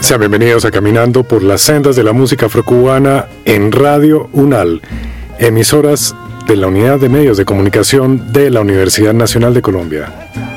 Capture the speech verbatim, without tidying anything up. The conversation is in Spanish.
Sean bienvenidos a Caminando por las sendas de la música afrocubana en Radio UNAL, emisoras de la Unidad de Medios de Comunicación de la Universidad Nacional de Colombia.